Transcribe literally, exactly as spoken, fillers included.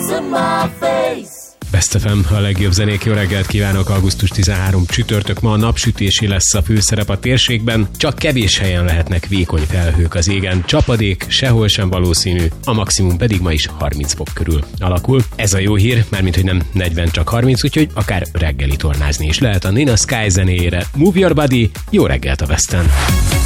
in my face. Best ef em, a legjobb zenék, jó reggelt kívánok! augusztus tizenharmadika csütörtök, ma a napsütési lesz a főszerep a térségben, csak kevés helyen lehetnek vékony felhők az égen, csapadék sehol sem valószínű, a maximum pedig ma is harminc fok körül alakul. Ez a jó hír, mármint hogy nem negyven, csak harminc, úgyhogy akár reggeli tornázni is lehet a Nina Sky zenéjére. Move Your Body, jó reggelt a Westen!